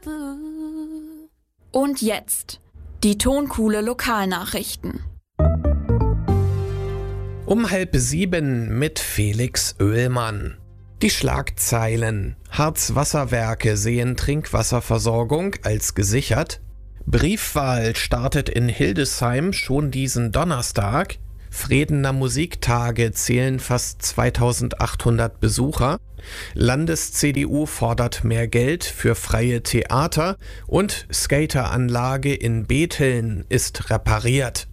Und jetzt die Tonkuhle Lokalnachrichten. Um 6:30 mit Felix Oehlmann. Die Schlagzeilen: Harz-Wasserwerke sehen Trinkwasserversorgung als gesichert. Briefwahl startet in Hildesheim schon diesen Donnerstag. Fredener Musiktage zählen fast 2800 Besucher. Landes-CDU fordert mehr Geld für freie Theater und Skateranlage in Bethlen ist repariert.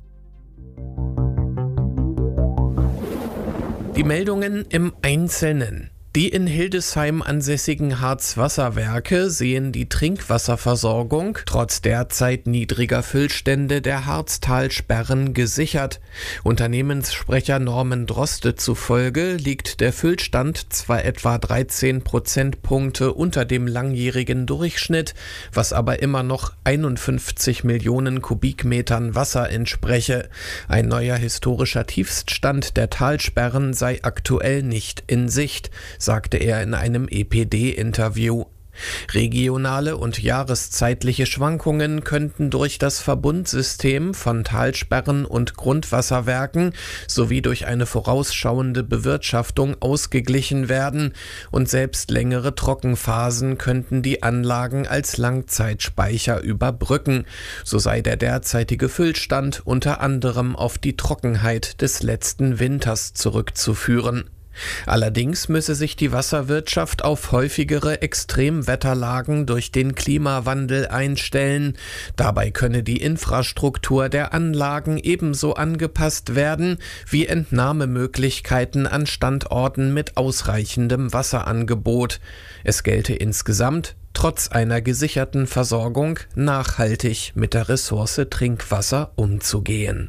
Die Meldungen im Einzelnen. Die in Hildesheim ansässigen Harz-Wasserwerke sehen die Trinkwasserversorgung trotz derzeit niedriger Füllstände der Harztalsperren gesichert. Unternehmenssprecher Norman Droste zufolge liegt der Füllstand zwar etwa 13 Prozentpunkte unter dem langjährigen Durchschnitt, was aber immer noch 51 Millionen Kubikmetern Wasser entspreche. Ein neuer historischer Tiefststand der Talsperren sei aktuell nicht in Sicht, sagte er in einem EPD-Interview. Regionale und jahreszeitliche Schwankungen könnten durch das Verbundsystem von Talsperren und Grundwasserwerken sowie durch eine vorausschauende Bewirtschaftung ausgeglichen werden, und selbst längere Trockenphasen könnten die Anlagen als Langzeitspeicher überbrücken. So sei der derzeitige Füllstand unter anderem auf die Trockenheit des letzten Winters zurückzuführen. Allerdings müsse sich die Wasserwirtschaft auf häufigere Extremwetterlagen durch den Klimawandel einstellen. Dabei könne die Infrastruktur der Anlagen ebenso angepasst werden wie Entnahmemöglichkeiten an Standorten mit ausreichendem Wasserangebot. Es gelte insgesamt, trotz einer gesicherten Versorgung, nachhaltig mit der Ressource Trinkwasser umzugehen.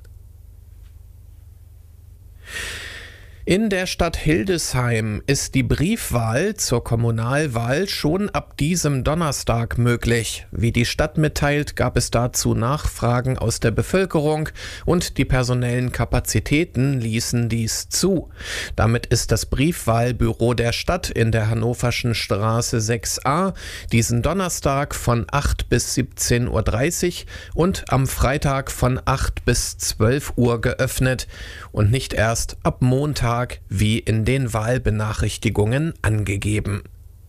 In der Stadt Hildesheim ist die Briefwahl zur Kommunalwahl schon ab diesem Donnerstag möglich. Wie die Stadt mitteilt, gab es dazu Nachfragen aus der Bevölkerung und die personellen Kapazitäten ließen dies zu. Damit ist das Briefwahlbüro der Stadt in der Hannoverschen Straße 6a diesen Donnerstag von 8 bis 17:30 Uhr und am Freitag von 8 bis 12 Uhr geöffnet und nicht erst ab Montag wie in den Wahlbenachrichtigungen angegeben.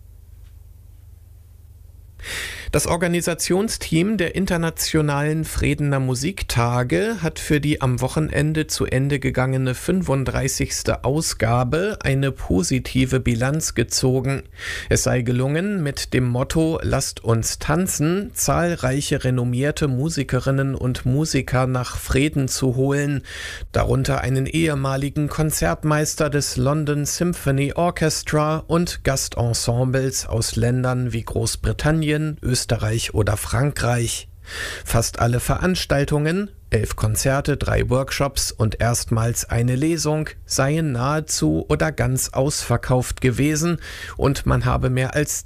Das Organisationsteam der Internationalen Fredener Musiktage hat für die am Wochenende zu Ende gegangene 35. Ausgabe eine positive Bilanz gezogen. Es sei gelungen, mit dem Motto „Lasst uns tanzen“ zahlreiche renommierte Musikerinnen und Musiker nach Freden zu holen, darunter einen ehemaligen Konzertmeister des London Symphony Orchestra und Gastensembles aus Ländern wie Großbritannien, Österreich oder Frankreich. Fast alle Veranstaltungen, 11 Konzerte, 3 Workshops und erstmals eine Lesung, seien nahezu oder ganz ausverkauft gewesen und man habe mehr als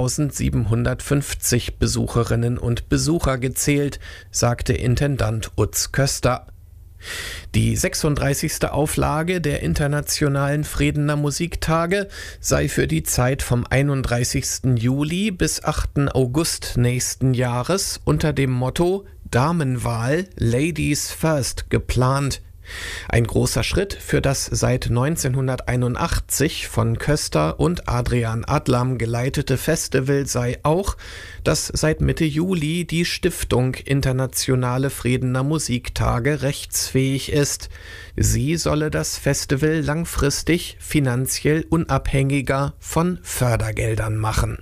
2750 Besucherinnen und Besucher gezählt, sagte Intendant Utz Köster. Die 36. Auflage der Internationalen Fredener Musiktage sei für die Zeit vom 31. Juli bis 8. August nächsten Jahres unter dem Motto Damenwahl Ladies First geplant. Ein großer Schritt für das seit 1981 von Köster und Adrian Adlam geleitete Festival sei auch, dass seit Mitte Juli die Stiftung Internationale Fredener Musiktage rechtsfähig ist. Sie solle das Festival langfristig finanziell unabhängiger von Fördergeldern machen.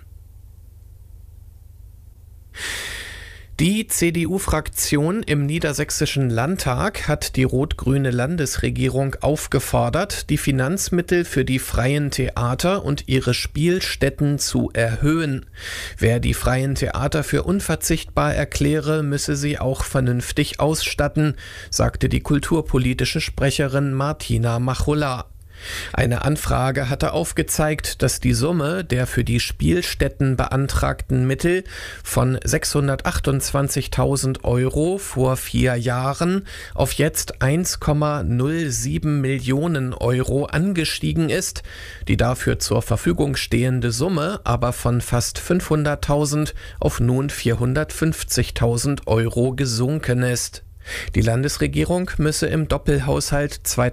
Die CDU-Fraktion im Niedersächsischen Landtag hat die rot-grüne Landesregierung aufgefordert, die Finanzmittel für die freien Theater und ihre Spielstätten zu erhöhen. Wer die freien Theater für unverzichtbar erkläre, müsse sie auch vernünftig ausstatten, sagte die kulturpolitische Sprecherin Martina Machulla. Eine Anfrage hatte aufgezeigt, dass die Summe der für die Spielstätten beantragten Mittel von 628.000 Euro vor 4 Jahren auf jetzt 1,07 Millionen Euro angestiegen ist, die dafür zur Verfügung stehende Summe aber von fast 500.000 auf nun 450.000 Euro gesunken ist. Die Landesregierung müsse im Doppelhaushalt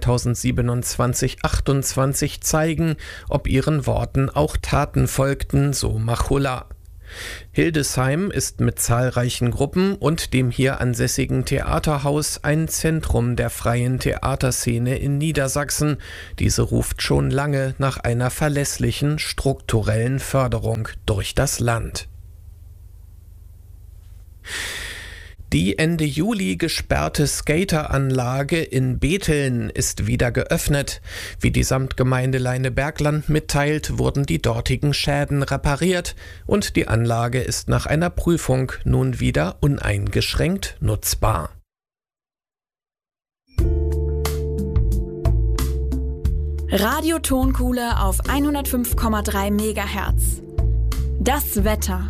2027/28 zeigen, ob ihren Worten auch Taten folgten, so Machulla. Hildesheim ist mit zahlreichen Gruppen und dem hier ansässigen Theaterhaus ein Zentrum der freien Theaterszene in Niedersachsen. Diese ruft schon lange nach einer verlässlichen strukturellen Förderung durch das Land. Die Ende Juli gesperrte Skateranlage in Bethlen ist wieder geöffnet. Wie die Samtgemeinde Leinebergland mitteilt, wurden die dortigen Schäden repariert und die Anlage ist nach einer Prüfung nun wieder uneingeschränkt nutzbar. Radio Tonkuhle auf 105,3 MHz. Das Wetter.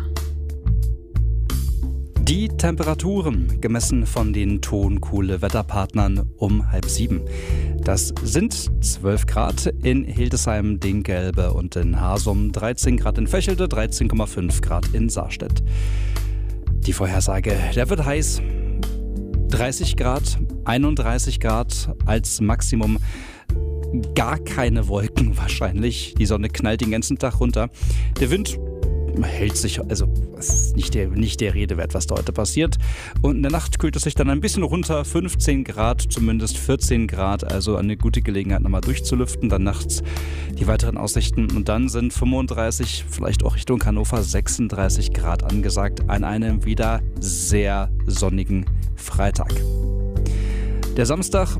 Die Temperaturen gemessen von den Tonkuhle-Wetterpartnern um 6:30. Das sind 12 Grad in Hildesheim, Dinkgelbe und in Hasum, 13 Grad in Vechelde, 13,5 Grad in Saarstedt. Die Vorhersage, der wird heiß. 30 Grad, 31 Grad als Maximum. Gar keine Wolken wahrscheinlich. Die Sonne knallt den ganzen Tag runter. Der Wind hält sich, also es ist nicht der Rede wert, was da heute passiert. Und in der Nacht kühlt es sich dann ein bisschen runter, 15 Grad, zumindest 14 Grad, also eine gute Gelegenheit nochmal durchzulüften. Dann nachts die weiteren Aussichten und dann sind 35, vielleicht auch Richtung Hannover 36 Grad angesagt an einem wieder sehr sonnigen Freitag. Der Samstag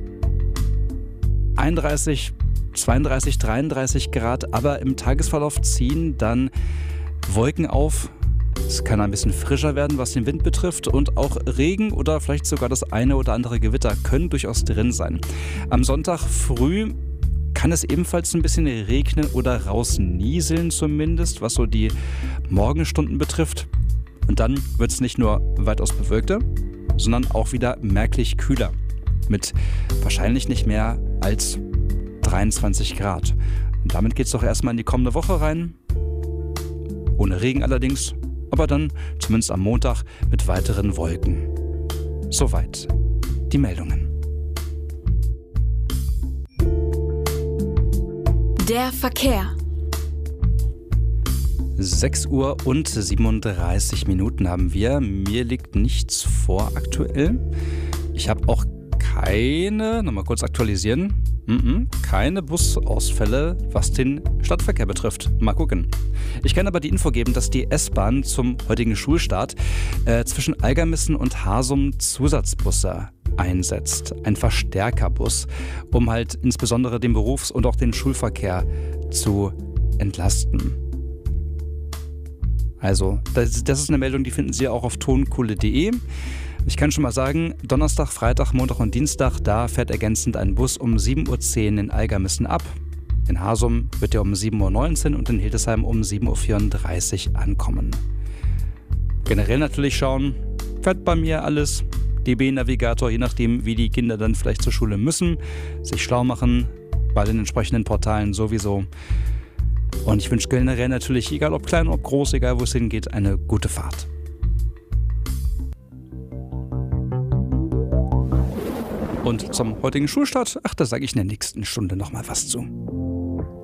31, 32, 33 Grad, aber im Tagesverlauf ziehen dann Wolken auf. Es kann ein bisschen frischer werden, was den Wind betrifft, und auch Regen oder vielleicht sogar das eine oder andere Gewitter können durchaus drin sein. Am Sonntag früh kann es ebenfalls ein bisschen regnen oder rausnieseln zumindest, was so die Morgenstunden betrifft. Und dann wird es nicht nur weitaus bewölkter, sondern auch wieder merklich kühler. Mit wahrscheinlich nicht mehr als 23 Grad. Und damit geht es doch erstmal in die kommende Woche rein. Ohne Regen allerdings, aber dann zumindest am Montag mit weiteren Wolken. Soweit die Meldungen. Der Verkehr. 6:37 Uhr haben wir. Mir liegt nichts vor aktuell. Ich habe auch nochmal kurz aktualisieren, keine Busausfälle, was den Stadtverkehr betrifft. Mal gucken. Ich kann aber die Info geben, dass die S-Bahn zum heutigen Schulstart zwischen Algermissen und Hasum Zusatzbusse einsetzt. Ein Verstärkerbus, um halt insbesondere den Berufs- und auch den Schulverkehr zu entlasten. Also, das ist eine Meldung, die finden Sie auch auf tonkuhle.de. Ich kann schon mal sagen, Donnerstag, Freitag, Montag und Dienstag, da fährt ergänzend ein Bus um 7:10 Uhr in Algermissen ab. In Hasum wird er um 7:19 Uhr und in Hildesheim um 7:34 Uhr ankommen. Generell natürlich schauen, fährt bei mir alles, DB-Navigator, je nachdem wie die Kinder dann vielleicht zur Schule müssen, sich schlau machen, bei den entsprechenden Portalen sowieso. Und ich wünsche generell natürlich, egal ob klein, ob groß, egal wo es hingeht, eine gute Fahrt. Und zum heutigen Schulstart, da sage ich in der nächsten Stunde nochmal was zu.